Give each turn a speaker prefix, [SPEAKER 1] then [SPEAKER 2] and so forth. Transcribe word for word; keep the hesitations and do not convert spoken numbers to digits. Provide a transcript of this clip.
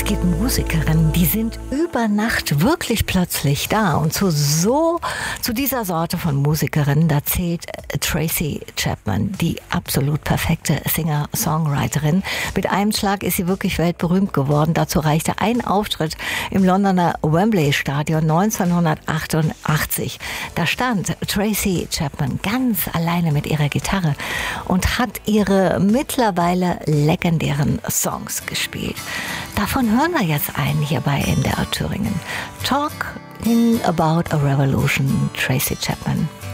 [SPEAKER 1] gibt Musikerinnen, die sind über Nacht wirklich plötzlich da. Und zu so, zu dieser Sorte von Musikerinnen, da zählt Tracy Chapman, die absolut perfekte Singer-Songwriterin. Mit einem Schlag ist sie wirklich weltberühmt geworden. Dazu reichte ein Auftritt im Londoner Wembley Stadion neunzehnhundertachtundachtzig. Da stand Tracy Chapman ganz alleine mit ihrer Gitarre und hat ihre mittlerweile legendären Songs gespielt. Davon hören wir jetzt einen hier bei M D R Thüringen. Talking About a Revolution, Tracy Chapman.